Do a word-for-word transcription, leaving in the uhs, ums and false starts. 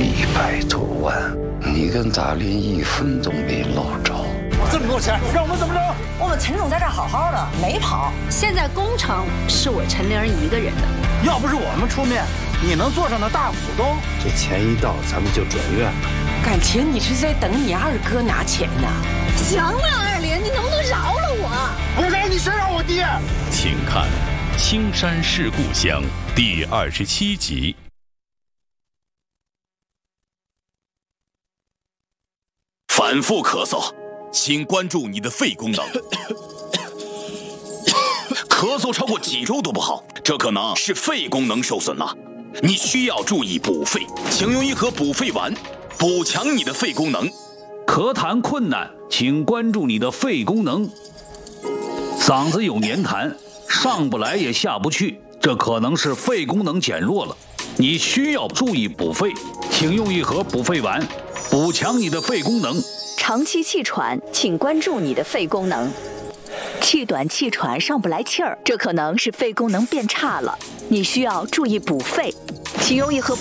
一百多万，你跟大连一分都没捞着。 这么多钱，让我们怎么着？ 我们陈总在这好好的，没跑。 现在工程是我陈玲一个人的， 要不是我们出面，你能做上那大股东？ 这钱一到，咱们就转院。 感情你是在等你二哥拿钱呢？ 行了，二莲，你能不能饶了我？ 我饶你，谁饶我爹？ 请看《青山是故乡》第二十七集。反复咳嗽，请关注你的肺功能。咳嗽超过几周都不好，这可能是肺功能受损了。你需要注意补肺，请用一盒补肺丸，补强你的肺功能。 咳痰困难，请关注你的肺功能。嗓子有黏痰，上不来也下不去，这可能是肺功能减弱了。你需要注意补肺，请用一盒补肺丸，补强你的肺功能。 长期气喘，请关注你的肺功能。气短气喘上不来气儿，这可能是肺功能变差了，你需要注意补肺，请用一盒